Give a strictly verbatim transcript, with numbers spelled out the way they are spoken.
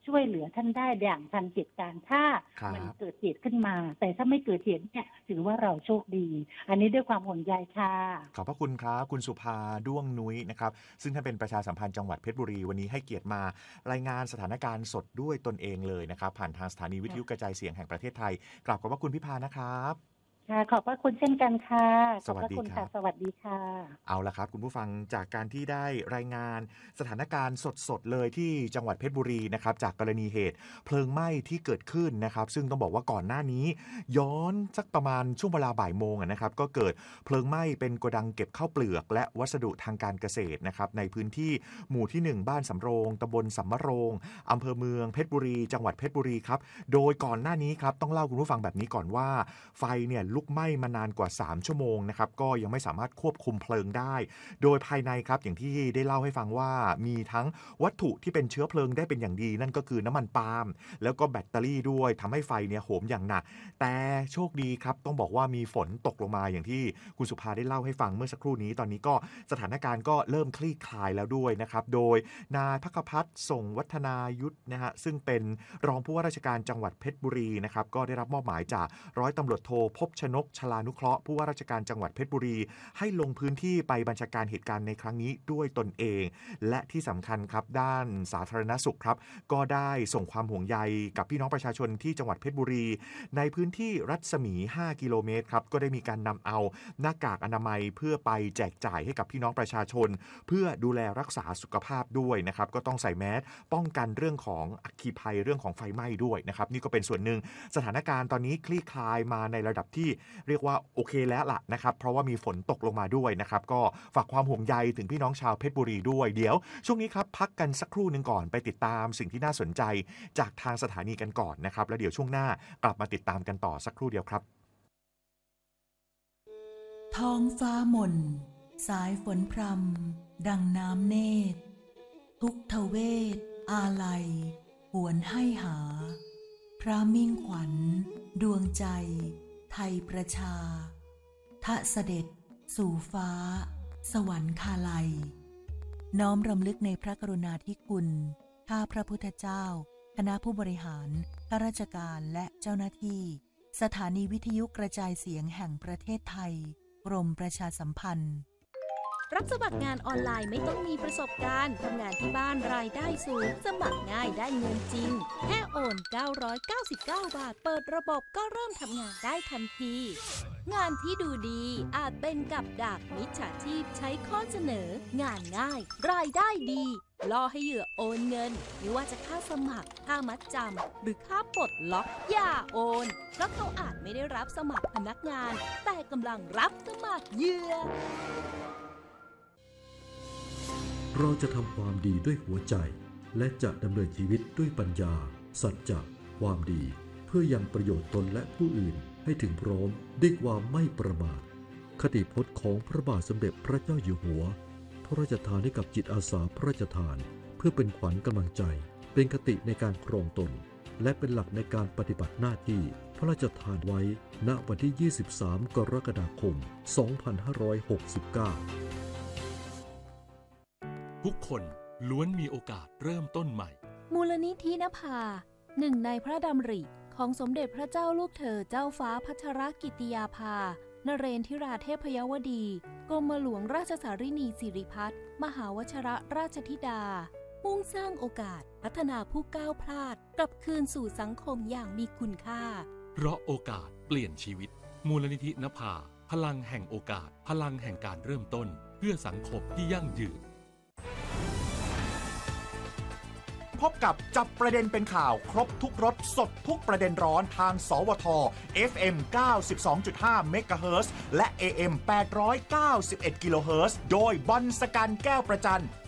ช่วยเหลือท่านได้อย่างทันเหตุการณ์ถ้ามันเกิดเหตุขึ้นมาแต่ถ้าไม่เกิดเหตุเนี่ยถือว่าเราโชคดีอันนี้ด้วยความห่วงใยค่ะขอบพระคุณครับคุณสุภาด้วงนุ้ยนะครับซึ่งท่านเป็นประชาสัมพันธ์จังหวัดเพชรบุรีวันนี้ให้เกียรติมารายงานสถานการณ์สดด้วยตนเองเลยนะครับผ่านทางสถานีวิทยุกระจายเสียงแห่งประเทศไทยกราบขอบพระคุณพี่พานะครับค่ะขอบพระคุณเช่นกันค่ะสวัสดีครับสวัสดีค่ะเอาละครับคุณผู้ฟังจากการที่ได้รายงานสถานการณ์สดๆเลยที่จังหวัดเพชรบุรีนะครับจากกรณีเหตุเพลิงไหม้ที่เกิดขึ้นนะครับซึ่งต้องบอกว่าก่อนหน้านี้ย้อนสักประมาณช่วงเวลาบ่ายโมงนะครับก็เกิดเพลิงไหม้เป็นโกดังเก็บข้าวเปลือกและวัสดุทางการเกษตรนะครับในพื้นที่หมู่ที่หนึ่งบ้านสำโรงตำบลสำมะโรงอำเภอเมืองเพชรบุรีจังหวัดเพชรบุรีครับโดยก่อนหน้านี้ครับต้องเล่าคุณผู้ฟังแบบนี้ก่อนว่าไฟเนี่ยลุกไหม้มานานกว่าสามชั่วโมงนะครับก็ยังไม่สามารถควบคุมเพลิงได้โดยภายในครับอย่างที่ได้เล่าให้ฟังว่ามีทั้งวัตถุที่เป็นเชื้อเพลิงได้เป็นอย่างดีนั่นก็คือน้ำมันปาล์มแล้วก็แบตเตอรี่ด้วยทำให้ไฟเนี่ยโหมอย่างหนักแต่โชคดีครับต้องบอกว่ามีฝนตกลงมาอย่างที่คุณสุภาได้เล่าให้ฟังเมื่อสักครู่นี้ตอนนี้ก็สถานการณ์ก็เริ่มคลี่คลายแล้วด้วยนะครับโดยนายภักพัฒน์ส่งวัฒนายุทธนะฮะซึ่งเป็นรองผู้ว่าราชการจังหวัดเพชรบุรีนะครับก็ได้รับมอบหมายจากร้อยตำรวจโทภพชนกชลานุเคราะห์ผู้ว่าราชการจังหวัดเพชรบุรีให้ลงพื้นที่ไปบัญชาการเหตุการณ์ในครั้งนี้ด้วยตนเองและที่สำคัญครับด้านสาธารณสุขครับก็ได้ส่งความห่วงใยกับพี่น้องประชาชนที่จังหวัดเพชรบุรีในพื้นที่รัศมีห้ากิโลเมตรครับก็ได้มีการนำเอาหน้ากากอนามัยเพื่อไปแจกจ่ายให้กับพี่น้องประชาชนเพื่อดูแลรักษาสุขภาพด้วยนะครับก็ต้องใส่แมสป้องกันเรื่องของอัคคีภัยเรื่องของไฟไหม้ด้วยนะครับนี่ก็เป็นส่วนหนึ่งสถานการณ์ตอนนี้คลี่คลายมาในระดับที่เรียกว่าโอเคแล้วล่ะนะครับเพราะว่ามีฝนตกลงมาด้วยนะครับก็ฝากความห่วงใยถึงพี่น้องชาวเพชรบุรีด้วยเดี๋ยวช่วงนี้ครับพักกันสักครู่หนึ่งก่อนไปติดตามสิ่งที่น่าสนใจจากทางสถานีกันก่อนนะครับแล้วเดี๋ยวช่วงหน้ากลับมาติดตามกันต่อสักครู่เดียวครับท้องฟ้าหม่นสายฝนพรำดังน้ำเนตรทุกทเวทอาลัยหวนให้หาพระมิ่งขวัญดวงใจไทยประชาทะเสด็จสู่ฟ้าสวรรคาลัยน้อมรำลึกในพระกรุณาธิคุณข้าพระพุทธเจ้าคณะผู้บริหารข้าราชการและเจ้าหน้าที่สถานีวิทยุกระจายเสียงแห่งประเทศไทยกรมประชาสัมพันธ์รับสมัครงานออนไลน์ไม่ต้องมีประสบการณ์ทำงานที่บ้านรายได้สูงสมัครง่ายได้เงินจริงแค่โอนเก้าร้อยเก้าสิบเก้าบาทเปิดระบบก็เริ่มทำงานได้ทันทีงานที่ดูดีอาจเป็นกับดักมิจฉาชีพใช้ข้อเสนองานง่ายรายได้ดีล่อให้เหยื่อโอนเงินไม่ว่าจะค่าสมัครค่ามัดจำหรือค่าปลดล็อกอย่าโอนเพราะเขาอาจไม่ได้รับสมัครพนักงานแต่กำลังรับสมัครเหยื่อเราจะทำความดีด้วยหัวใจและจะดำเนินชีวิตด้วยปัญญาสัจจะความดีเพื่อยังประโยชน์ตนและผู้อื่นให้ถึงพร้อมด้วยความไม่ประมาทคติพจน์ของพระบาทสมเด็จพระเจ้าอยู่หัวพระราชทานให้กับจิตอาสาพระราชทานเพื่อเป็นขวัญกำลังใจเป็นคติในการครองตนและเป็นหลักในการปฏิบัติหน้าที่พระราชทานไว้ณวันที่ยี่สิบสามกรกฎาคมสองพันห้าร้อยหกสิบเก้าทุกคนล้วนมีโอกาสเริ่มต้นใหม่มูลนิธินภาหนึ่งในพระดำริของสมเด็จพระเจ้าลูกเธอเจ้าฟ้าพัชรกิติยาภานเรนทิราเทพยวดีกรมหลวงราชสารินีสิริพัฒน์มหาวชิรราชธิดามุ่งสร้างโอกาสพัฒนาผู้ก้าวพลาดกลับคืนสู่สังคมอย่างมีคุณค่าเพราะโอกาสเปลี่ยนชีวิตมูลนิธินภาพลังแห่งโอกาสพลังแห่งการเริ่มต้นเพื่อสังคมที่ยั่งยืนพบกับจับประเด็นเป็นข่าวครบทุกรสสดทุกประเด็นร้อนทางสวท เอฟ เอ็ม เก้าสิบสองจุดห้า เมกะเฮิรตซ์และ เอ เอ็ม แปดร้อยเก้าสิบเอ็ด กิโลเฮิรตซ์โดยบอลสกันแก้วประจัน